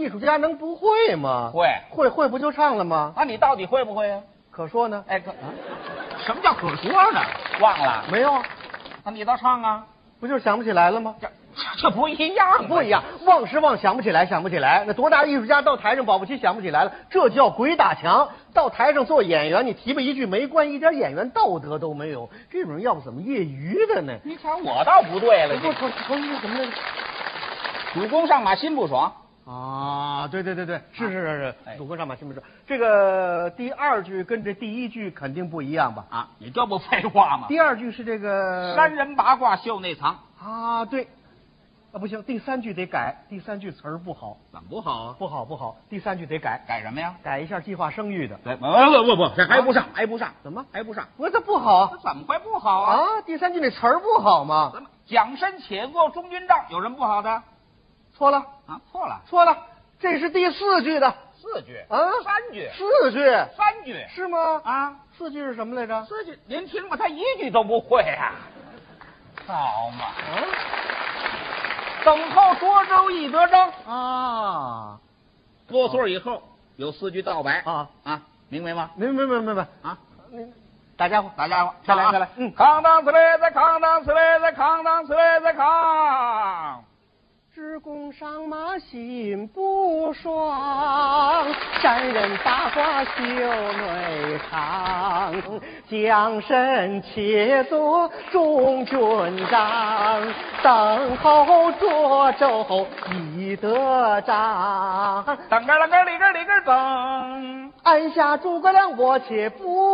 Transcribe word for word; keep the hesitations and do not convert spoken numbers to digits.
艺术家能不会吗？ 会会会不就唱了吗？ 那你到底会不会啊？ 可说呢？ 哎，可、啊、什么叫可说呢？忘了？ 没有， 那你倒唱啊！ 不就是想不起来了吗？ 这这不一样， 不一样，忘是忘，想不起来，想不起来。那多大艺术家到台上保不齐想不起来了，这叫鬼打墙。到台上做演员，你提拔一句没关，一点演员道德都没有，这种人要不怎么业余的呢？ 你瞧我倒不对了， 不不不是什么来着？ 主公上马心不爽啊！对对对对，是是是是， 哎主公上马心不爽。这个第二句跟这第一句肯定不一样吧？ 啊！你这不废话吗？ 第二句是这个山人八卦袖内藏啊，对。啊，不行，第三句得改，第三句词儿不好。 怎么不好啊？ 不好不好，第三句得改。 改什么呀？ 改一下计划生育的。 对，不不不，这还不上，还不上， 怎么还不上？ 不是这不好这怎么会不好啊？ 啊！第三句那词儿不好吗？ 怎么蒋申且过中军帐，有什么不好的？ 错了啊，错了， 错了，这是第四句的。 四句啊， 三句， 四句， 三句是吗？ 啊， 四句是什么来着？ 四句，您听吧，他一句都不会啊。好嘛， 啊等候涿州一得章啊， 多岁以后有四句道白啊啊，明白吗？ 明白明白明白啊， 那大家伙， 大家伙， 下来啊下来嗯扛当呲嘞在扛当呲嘞在扛当呲嘞在扛。 只供上马心不爽，山人八卦袖内藏。将身且作中军帐，等候涿州一得章。 当个啷个里个里个蹦， 按下诸葛亮，我且不